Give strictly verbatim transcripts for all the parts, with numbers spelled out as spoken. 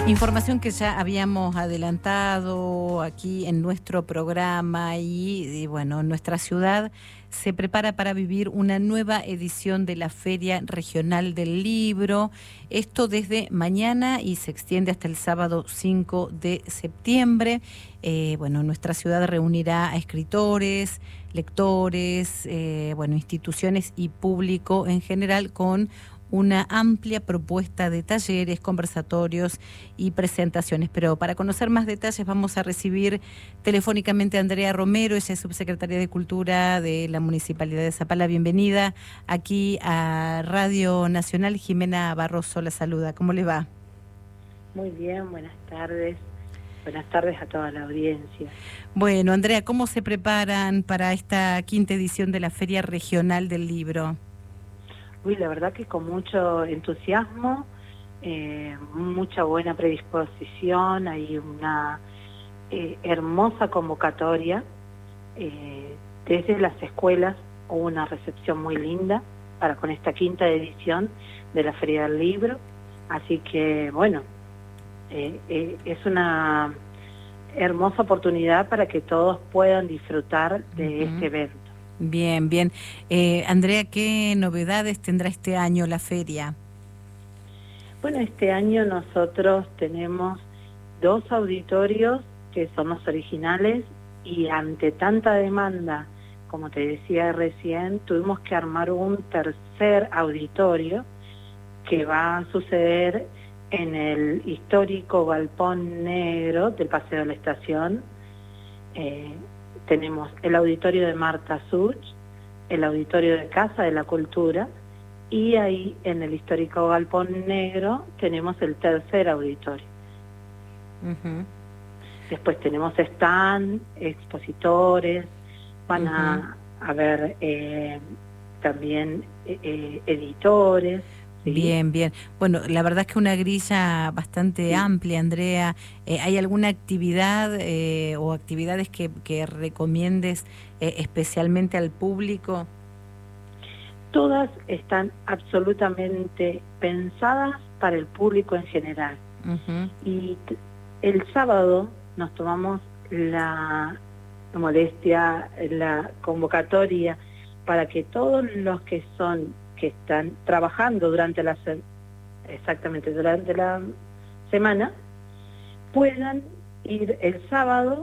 Información que ya habíamos adelantado aquí en nuestro programa y, y bueno, nuestra ciudad se prepara para vivir una nueva edición de la Feria Regional del Libro. Esto desde mañana y se extiende hasta el sábado cinco de septiembre. Eh, bueno, nuestra ciudad reunirá a escritores, lectores, eh, bueno, instituciones y público en general con una amplia propuesta de talleres, conversatorios y presentaciones. Pero para conocer más detalles vamos a recibir telefónicamente a Andrea Romero, ella es subsecretaria de Cultura de la Municipalidad de Zapala. Bienvenida aquí a Radio Nacional. Jimena Barroso la saluda. ¿Cómo le va? Muy bien, buenas tardes. Buenas tardes a toda la audiencia. Bueno, Andrea, ¿cómo se preparan para esta quinta edición de la Feria Regional del Libro? Uy, la verdad que con mucho entusiasmo, eh, mucha buena predisposición, hay una eh, hermosa convocatoria. Eh, desde las escuelas hubo una recepción muy linda para con esta quinta edición de la Feria del Libro, así que bueno, eh, eh, es una hermosa oportunidad para que todos puedan disfrutar de uh-huh. este evento. Bien, bien. Eh, Andrea, ¿qué novedades tendrá este año la feria? Bueno, este año nosotros tenemos dos auditorios que son los originales y ante tanta demanda, como te decía recién, tuvimos que armar un tercer auditorio que va a suceder en el histórico Galpón Negro del Paseo de la Estación. Eh, Tenemos el auditorio de Marta Such, el auditorio de Casa de la Cultura, y ahí en el histórico Galpón Negro tenemos el tercer auditorio. Uh-huh. Después tenemos stand, expositores, van uh-huh. a haber eh, también eh, editores. ¿Sí? Bien, bien. Bueno, la verdad es que una grilla bastante sí. amplia, Andrea. Eh, ¿Hay alguna actividad eh, o actividades que, que recomiendes eh, especialmente al público? Todas están absolutamente pensadas para el público en general. Uh-huh. Y el sábado nos tomamos la molestia, la convocatoria para que todos los que son que están trabajando durante la exactamente durante la semana puedan ir el sábado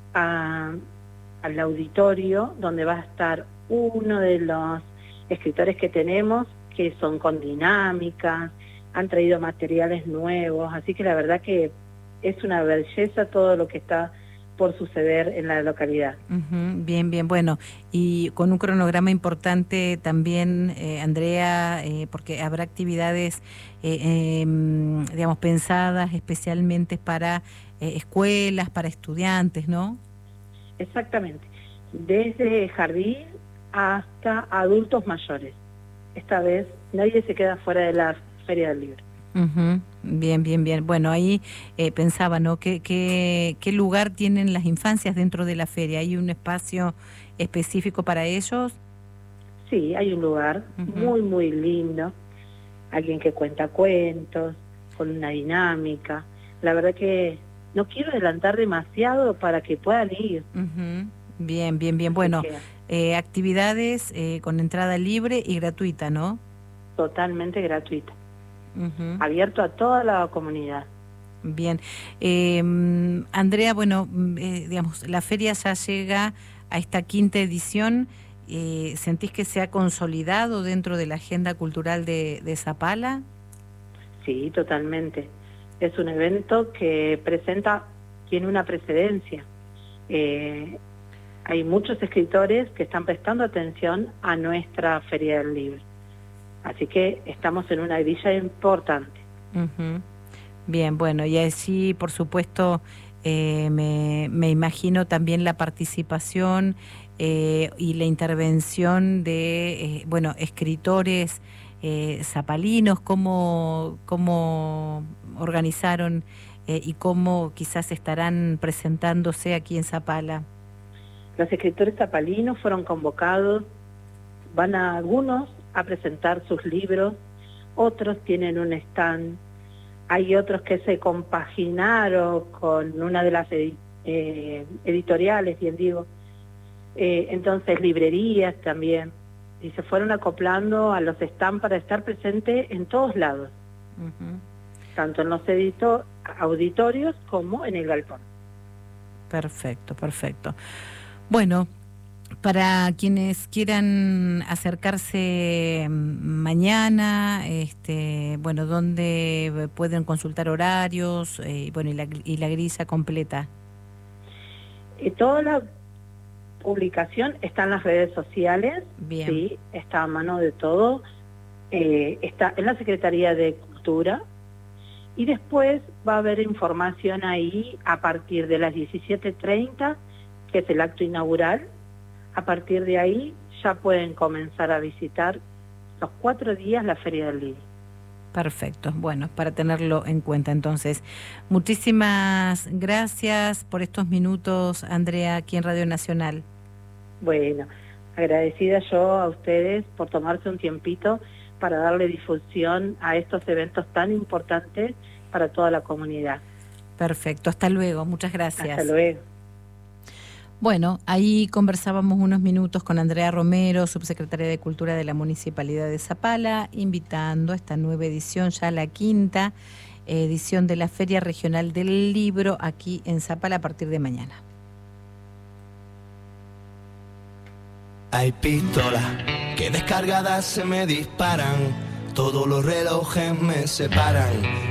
a, al auditorio donde va a estar uno de los escritores que tenemos, que son con dinámicas, han traído materiales nuevos, así que la verdad que es una belleza todo lo que está por suceder en la localidad. Uh-huh, bien, bien, bueno, y con un cronograma importante también, eh, Andrea, eh, porque habrá actividades, eh, eh, digamos, pensadas especialmente para eh, escuelas, para estudiantes, ¿no? Exactamente, desde jardín hasta adultos mayores. Esta vez nadie se queda fuera de la Feria del Libro. Uh-huh. Bien, bien, bien. Bueno, ahí eh, pensaba, ¿no? ¿Qué, qué, ¿Qué lugar tienen las infancias dentro de la feria? ¿Hay un espacio específico para ellos? Sí, hay un lugar uh-huh. muy, muy lindo. Alguien que cuenta cuentos, con una dinámica. La verdad que no quiero adelantar demasiado para que puedan ir. Uh-huh. Bien, bien, bien. Bueno, eh, actividades eh, con entrada libre y gratuita, ¿no? Totalmente gratuita. Uh-huh. Abierto a toda la comunidad. Bien. Eh, Andrea, bueno, eh, digamos, la feria ya llega a esta quinta edición. Eh, ¿Sentís que se ha consolidado dentro de la agenda cultural de, de Zapala? Sí, totalmente. Es un evento que presenta, tiene una precedencia. Eh, hay muchos escritores que están prestando atención a nuestra Feria del Libro. Así que estamos en una grilla importante. Uh-huh. Bien, bueno, y así, por supuesto, eh, me, me imagino también la participación eh, y la intervención de, eh, bueno, escritores eh, zapalinos, cómo, cómo organizaron eh, y cómo quizás estarán presentándose aquí en Zapala. Los escritores zapalinos fueron convocados, van a algunos a presentar sus libros, otros tienen un stand. hay otros que se compaginaron con una de las edi eh, editoriales, bien digo, eh, entonces librerías también, y se fueron acoplando a los stands para estar presente en todos lados, uh-huh. tanto en los edito auditorios como en el galpón. Perfecto, perfecto. Bueno, para quienes quieran acercarse mañana, este, bueno, ¿dónde pueden consultar horarios? Eh, bueno, y la, y la grilla completa. Eh, toda la publicación está en las redes sociales. Bien. Sí, está a mano de todo. Eh, está en la Secretaría de Cultura. Y después va a haber información ahí a partir de las diecisiete treinta, que es el acto inaugural. A partir de ahí ya pueden comenzar a visitar los cuatro días la Feria del Libro. Perfecto, bueno, para tenerlo en cuenta entonces. Muchísimas gracias por estos minutos, Andrea, aquí en Radio Nacional. Bueno, agradecida yo a ustedes por tomarse un tiempito para darle difusión a estos eventos tan importantes para toda la comunidad. Perfecto, hasta luego, muchas gracias. Hasta luego. Bueno, ahí conversábamos unos minutos con Andrea Romero, subsecretaria de Cultura de la Municipalidad de Zapala, invitando a esta nueva edición, ya la quinta edición de la Feria Regional del Libro aquí en Zapala a partir de mañana. Hay pistolas que descargadas se me disparan, todos los relojes me separan.